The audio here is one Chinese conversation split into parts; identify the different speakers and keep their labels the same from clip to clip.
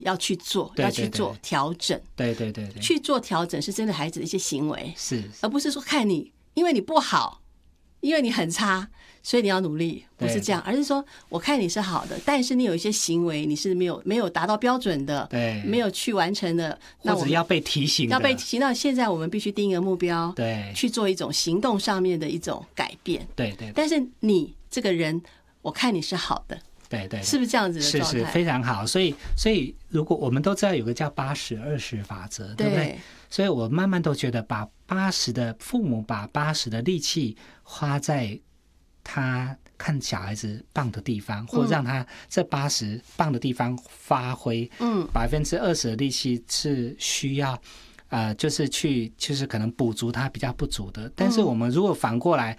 Speaker 1: 要去做，
Speaker 2: 对对对，
Speaker 1: 要去做调整。
Speaker 2: 对对对对，
Speaker 1: 去做调整是针对孩子的一些行为，
Speaker 2: 是，
Speaker 1: 而不是说看你，因为你不好，因为你很差，所以你要努力，不是这样，而是说我看你是好的，但是你有一些行为你是没有达到标准的，
Speaker 2: 对，
Speaker 1: 没有去完成的，那
Speaker 2: 或者要被提醒的，
Speaker 1: 要被提醒到。现在我们必须定一个目标，
Speaker 2: 对，
Speaker 1: 去做一种行动上面的一种改变。
Speaker 2: 对对，
Speaker 1: 但是你这个人，我看你是好的。
Speaker 2: 对对，
Speaker 1: 是不是这样子的状态？
Speaker 2: 是非常好。所以如果我们都知道有个叫80-20法则，对不对？所以我慢慢都觉得父母把80的力气花在他看小孩子棒的地方，或让他这80棒的地方发挥，20%的力气是需要就是可能补足他比较不足的。但是我们如果反过来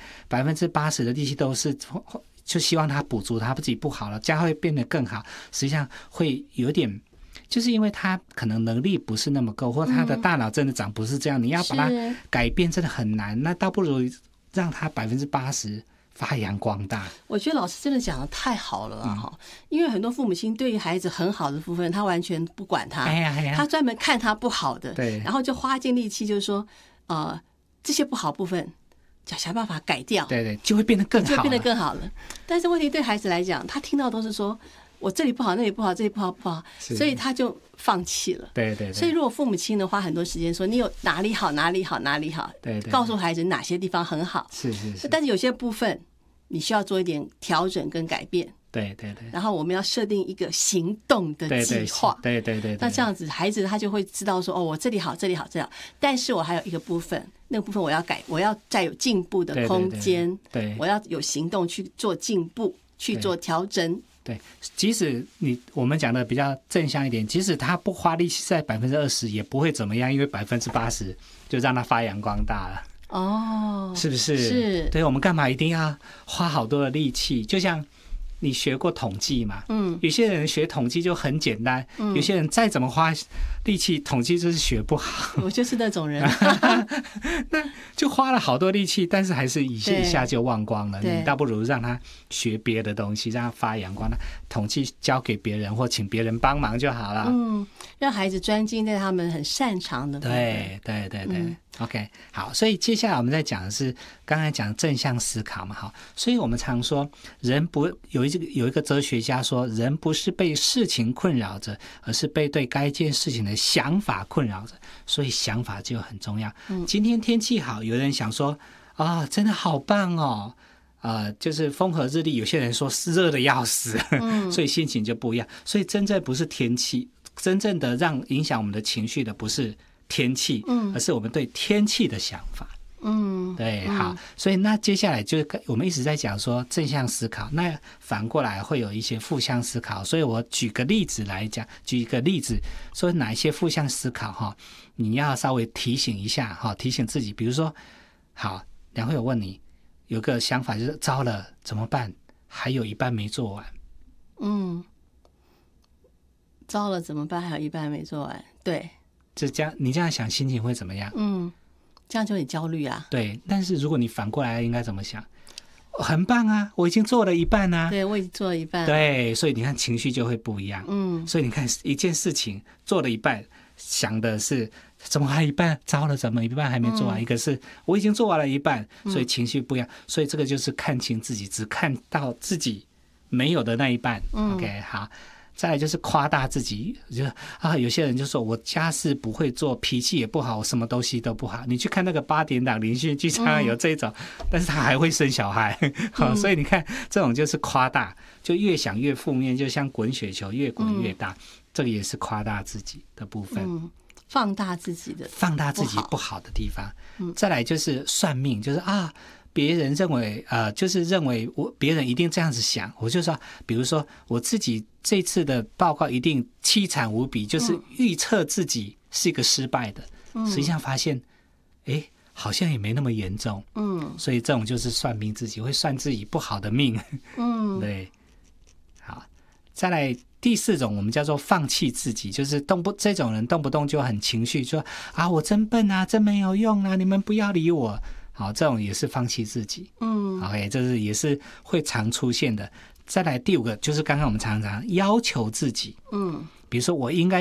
Speaker 2: 80%的力气都是就希望他补足他自己不好了，将会变得更好，实际上会有点，就是因为他可能能力不是那么够，或他的大脑真的长不是这样，你要把他改变真的很难，那倒不如让他80%发扬光大。我
Speaker 1: 觉得老师真的讲的太好了啊！因为很多父母亲对于孩子很好的部分，他完全不管他，他专门看他不好的，对，然后就花尽力气，就是说，这些不好部分。想办法改掉，
Speaker 2: 对对，就会变得更好了，
Speaker 1: 但是问题对孩子来讲，他听到都是说我这里不好，那里不好，这里不好，所以他就放弃了。
Speaker 2: 对对对。
Speaker 1: 所以如果父母亲呢花很多时间说你有哪里好，
Speaker 2: 对对，
Speaker 1: 告诉孩子哪些地方很好，
Speaker 2: 是。
Speaker 1: 但是有些部分你需要做一点调整跟改变。
Speaker 2: 对对对，
Speaker 1: 然后我们要设定一个行动的计划。
Speaker 2: 对，
Speaker 1: 那这样子孩子他就会知道说，我这里好，但是我还有一个部分，那个部分我要改，我要再有进步的空间。对，我要有行动去做进步，去做调整。
Speaker 2: 对，即使我们讲的比较正向一点，即使他不花力气在20%也不会怎么样，因为80%就让他发扬光大了。哦，是不是？
Speaker 1: 是。
Speaker 2: 对，我们干嘛一定要花好多的力气？就像你学过统计嘛？有些人学统计就很简单，有些人再怎么花力气，统计就是学不好。
Speaker 1: 我就是那种人，
Speaker 2: 那就花了好多力气，但是还是一下就忘光了。你倒不如让他学别的东西，让他发扬光大。统计交给别人或请别人帮忙就好了。
Speaker 1: 让孩子专精在他们很擅长的部分。
Speaker 2: 对。OK， 好，所以接下来我们在讲的是刚才讲正向思考嘛，好，所以我们常说人不有一个哲学家说，人不是被事情困扰着，而是被对该件事情的想法困扰着，所以想法就很重要。今天天气好，有人想说真的好棒哦，就是风和日丽，有些人说热的要死，所以心情就不一样。所以真正不是天气，真正的影响我们的情绪的不是天气，而是我们对天气的想法。对，好，所以那接下来就是我们一直在讲说正向思考，那反过来会有一些负向思考，所以我举一个例子说哪一些负向思考你要稍微提醒一下提醒自己，比如说好，梁慧我问你有个想法就是糟了怎么办，还有一半没做完。
Speaker 1: 糟了怎么办，还有一半没做完。对，
Speaker 2: 你这样想心情会怎么样？
Speaker 1: 这样就很焦虑啊。
Speaker 2: 对，但是如果你反过来应该怎么想？很棒啊，我已经做了一半啊。
Speaker 1: 对，我已经做了一半。
Speaker 2: 对，所以你看情绪就会不一样。所以你看一件事情做了一半，想的是怎么还一半？糟了，怎么一半还没做完？一个是我已经做完了一半，所以情绪不一样。所以这个就是看清自己，只看到自己没有的那一半。OK， 好。再来就是夸大自己，有些人就说我家事不会做，脾气也不好，我什么东西都不好。你去看那个8点档连续剧，常常有这种，但是他还会生小孩。所以你看这种就是夸大，就越想越负面，就像滚雪球越滚越大。这个也是夸大自己的部分。
Speaker 1: 放大自己
Speaker 2: 不好的地方。再来就是算命，就是别人认为就是认为别人一定这样子想，我就说比如说我自己这次的报告一定凄惨无比，就是预测自己是一个失败的，实际上发现好像也没那么严重。所以这种就是算命自己，会算自己不好的命。对，好，再来第4种我们叫做放弃自己，就是这种人动不动就很情绪，说我真笨啊，真没有用啊，你们不要理我。好，这种也是放弃自己。OK， 这是也是会常出现的。再来第5个就是刚刚我们常要求自己。 比如说我应该